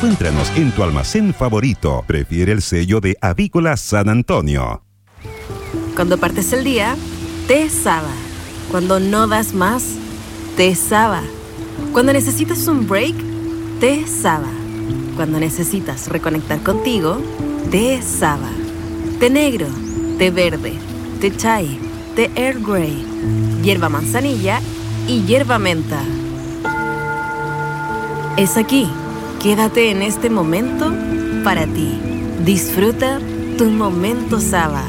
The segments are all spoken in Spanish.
Encuéntranos en tu almacén favorito. Prefiere el sello de Avícola San Antonio. Cuando partes el día, té Saba. Cuando no das más, té Saba. Cuando necesitas un break, té Saba. Cuando necesitas reconectar contigo, té Saba. Té negro, té verde, té chai, té Earl Grey, hierba manzanilla y hierba menta. Es aquí. Quédate en este momento para ti. Disfruta tu momento Saba.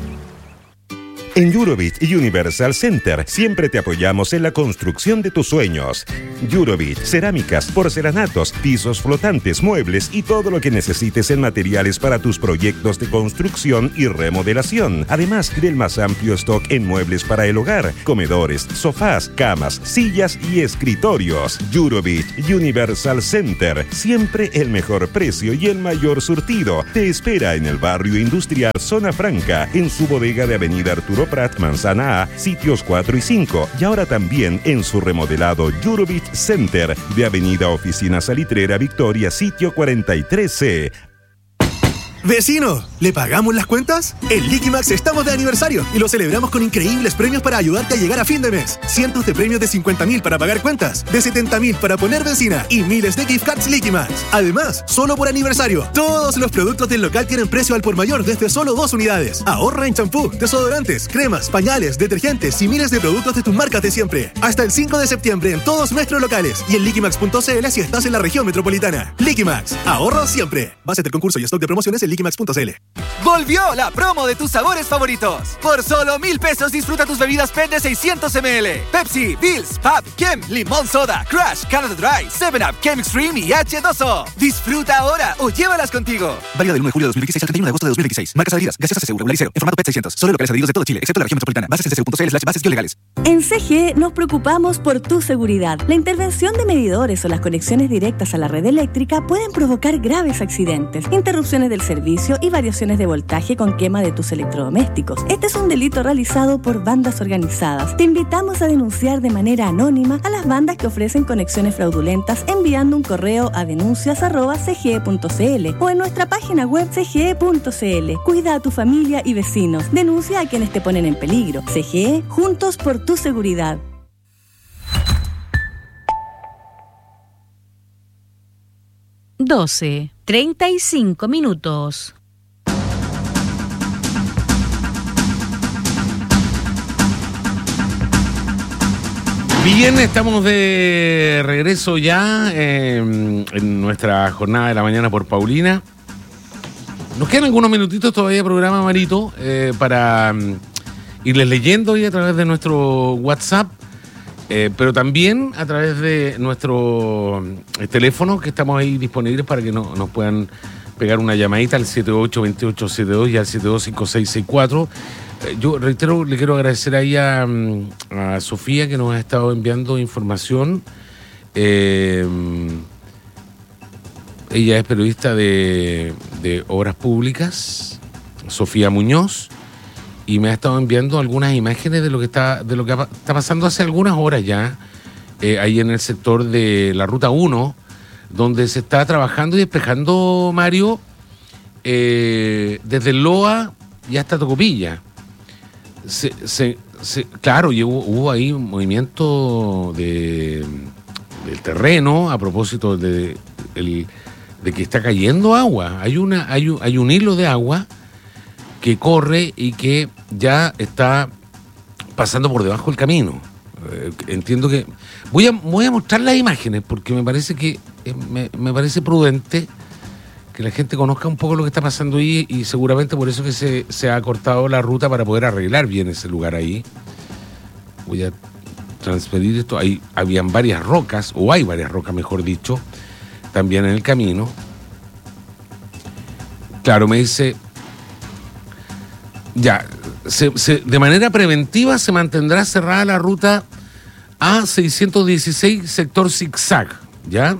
En Eurobit Universal Center siempre te apoyamos en la construcción de tus sueños. Eurobit, cerámicas, porcelanatos, pisos flotantes, muebles y todo lo que necesites en materiales para tus proyectos de construcción y remodelación. Además del más amplio stock en muebles para el hogar, comedores, sofás, camas, sillas y escritorios. Eurobit Universal Center, siempre el mejor precio y el mayor surtido. Te espera en el barrio industrial Zona Franca, en su bodega de Avenida Arturo Prat, Manzana A, sitios 4 y 5, y ahora también en su remodelado Eurobit Center de Avenida Oficina Salitrera Victoria, sitio 43C. ¡Vecino! ¿Le pagamos las cuentas? En Liquimax estamos de aniversario y lo celebramos con increíbles premios para ayudarte a llegar a fin de mes. Cientos de premios de 50.000 para pagar cuentas, de 70.000 para poner benzina y miles de gift cards Liquimax. Además, solo por aniversario, todos los productos del local tienen precio al por mayor desde solo 2 unidades. Ahorra en champú, desodorantes, cremas, pañales, detergentes y miles de productos de tus marcas de siempre. Hasta el 5 de septiembre en todos nuestros locales y en liquimax.cl si estás en la región metropolitana. Liquimax, ahorro siempre. Base del concurso y stock de promociones en liquimax.cl. Volvió la promo de tus sabores favoritos. Por solo 1,000 pesos disfruta tus bebidas PET de 600 ml. Pepsi, Bills, Pab, Kem, Limón Soda, Crush, Canada Dry, 7up, Kem Extreme y H2O. Disfruta ahora o llévalas contigo. Válido del 1 de julio de 2016 al 31 de agosto de 2016. Marcas adheridas. Gaseosa CCU, Regular Liceo, en formato PET 600. Solo locales adheridos de todo Chile, excepto la región metropolitana. Bases en ccu.cl/bases-legales. En CGE nos preocupamos por tu seguridad. La intervención de medidores o las conexiones directas a la red eléctrica pueden provocar graves accidentes, interrupciones del servicio y variaciones de voltaje con quema de tus electrodomésticos. Este es un delito realizado por bandas organizadas. Te invitamos a denunciar de manera anónima a las bandas que ofrecen conexiones fraudulentas enviando un correo a denuncias@cge.cl o en nuestra página web cge.cl. Cuida a tu familia y vecinos. Denuncia a quienes te ponen en peligro. CGE, juntos por tu seguridad. (12:35). Bien, estamos de regreso ya en nuestra jornada de la mañana por Paulina. Nos quedan algunos minutitos todavía de programa, Marito, para irles leyendo hoy a través de nuestro WhatsApp, pero también a través de nuestro teléfono, que estamos ahí disponibles para que nos puedan pegar una llamadita al 782872 y al 725664. Yo reitero, le quiero agradecer ahí a Sofía, que nos ha estado enviando información. Ella es periodista de Obras Públicas, Sofía Muñoz, y me ha estado enviando algunas imágenes de lo que está pasando hace algunas horas ya, ahí en el sector de la Ruta 1, donde se está trabajando y despejando, Mario, desde Loa y hasta Tocopilla. Claro, y hubo ahí un movimiento del terreno a propósito de que está cayendo agua. Hay un hilo de agua que corre y que ya está pasando por debajo del camino. Entiendo que voy a mostrar las imágenes porque me parece que me parece prudente que la gente conozca un poco lo que está pasando ahí, y seguramente por eso que se ha cortado la ruta para poder arreglar bien ese lugar ahí. Voy a transferir esto. Habían varias rocas, o hay varias rocas, mejor dicho, también en el camino. Claro, me dice, ya, de manera preventiva se mantendrá cerrada la ruta A616, sector zigzag, ¿ya?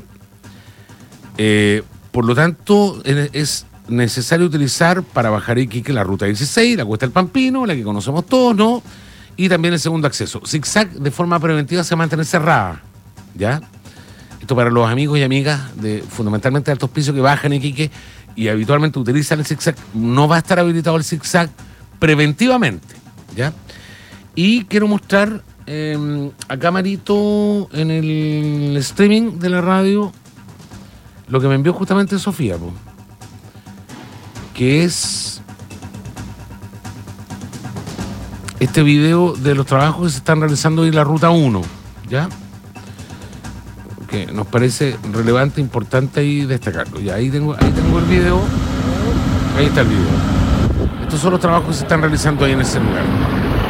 Por lo tanto, es necesario utilizar para bajar Iquique la ruta 16, la Cuesta del Pampino, la que conocemos todos, ¿no? Y también el segundo acceso. Zigzag de forma preventiva se mantiene cerrada, ¿ya? Esto para los amigos y amigas de fundamentalmente de Altos Pisos que bajan Iquique y habitualmente utilizan el zigzag. No va a estar habilitado el zigzag preventivamente, ¿ya? Y quiero mostrar acá, Marito, en el streaming de la radio, lo que me envió justamente Sofía, que es este video de los trabajos que se están realizando en la Ruta 1, ¿ya? Que nos parece relevante, importante ahí destacarlo. Y ahí tengo el video. Ahí está el video. Estos son los trabajos que se están realizando ahí en ese lugar.